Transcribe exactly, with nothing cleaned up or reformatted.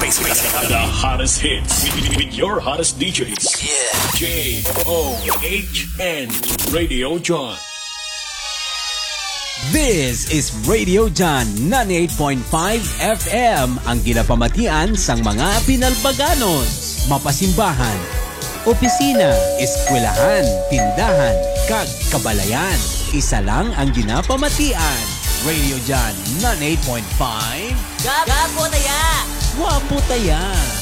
The hottest hits with, with your hottest D Js. Yeah. J O H N Radio John. This is Radio John ninety-eight point five F M, ang ginapamatian sang mga pinalbaganos, mapasimbahan, opisina, eskwelahan, tindahan, kag kabalayan. Isa lang ang ginapamatian. Radio John ninety-eight point five. Gapo taya! Wapo taya!